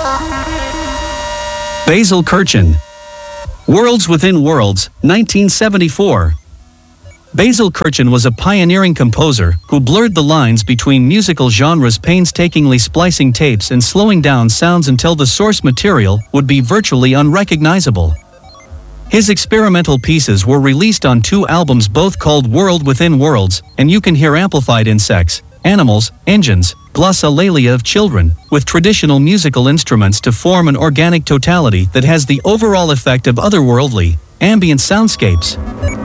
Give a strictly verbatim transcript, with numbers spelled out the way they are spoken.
Basil Kirchen. Worlds Within Worlds, nineteen seventy-four. Basil Kirchen was a pioneering composer who blurred the lines between musical genres, painstakingly splicing tapes and slowing down sounds until the source material would be virtually unrecognizable. His experimental pieces were released on two albums, both called World Within Worlds, and you can hear amplified insects, animals, engines, glossolalia of children, with traditional musical instruments to form an organic totality that has the overall effect of otherworldly, ambient soundscapes.